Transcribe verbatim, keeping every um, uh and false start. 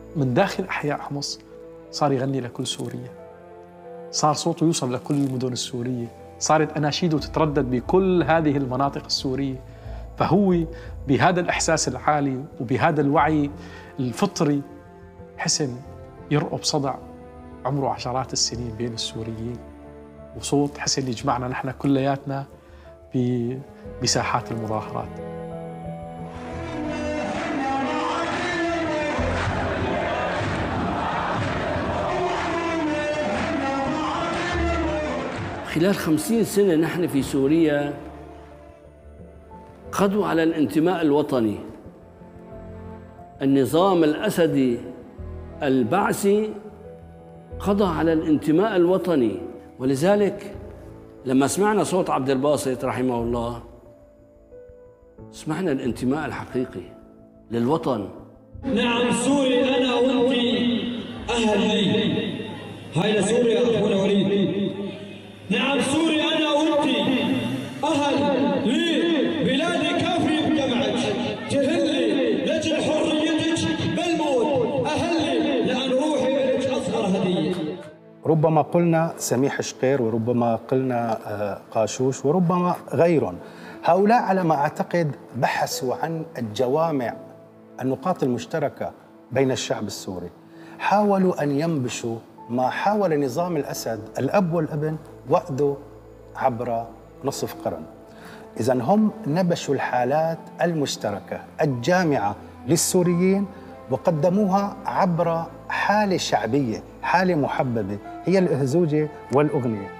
من داخل أحياء حمص صار يغني لكل سوريا، صار صوته يوصل لكل المدن السورية، صارت أناشيده تتردد بكل هذه المناطق السورية. فهو بهذا الإحساس العالي وبهذا الوعي الفطري حسن يرقب صدع عمره عشرات السنين بين السوريين، وصوت حسن يجمعنا نحن كلياتنا بساحات المظاهرات. خلال خمسين سنة نحن في سوريا قضوا على الانتماء الوطني. النظام الأسدي البعثي قضى على الانتماء الوطني، ولذلك لما سمعنا صوت عبد الباسط رحمه الله سمعنا الانتماء الحقيقي للوطن. نعم سوري أنا وأنت أهل لي، هاي لسوريا أخونا وليد. نعم سوري أنا وأنت أهل لي، بلادي كافري بدمعك، جهلي لجل حريتك بالموت، أهلي لأن روحي لك أصغر هدية. ربما قلنا سميح شقير، وربما قلنا قاشوش، وربما غيرهم. هؤلاء على ما أعتقد بحثوا عن الجوامع، النقاط المشتركة بين الشعب السوري، حاولوا أن ينبشوا ما حاول نظام الأسد الأب والابن وأده عبر نصف قرن. إذن هم نبشوا الحالات المشتركة الجامعة للسوريين وقدموها عبر حالة شعبية، حالة محببة، هي الأهزوجة والأغنية.